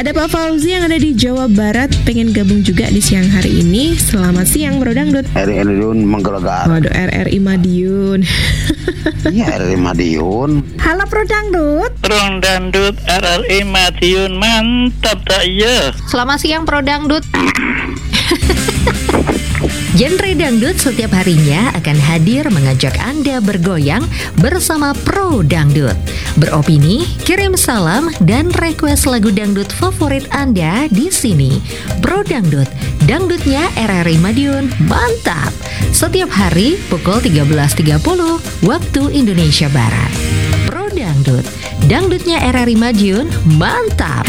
Ada Pak Fauzi yang ada di Jawa Barat, pengen gabung juga di siang hari ini. Selamat siang Bro Dangdut. RRI Madiun menggelegar. Waduh, RRI Madiun. Iya, RRI Madiun. Halo Bro Dangdut. Bro Dangdut RRI Madiun, mantap tak ya? Selamat siang Pro Dangdut. Genre dangdut setiap harinya akan hadir mengajak Anda bergoyang bersama Pro Dangdut. Beropini, kirim salam dan request lagu dangdut favorit Anda di sini. Pro Dangdut, dangdutnya RRI Madiun, mantap. Setiap hari pukul 13.30 waktu Indonesia Barat. Pro Dangdut, dangdutnya RRI Madiun, mantap.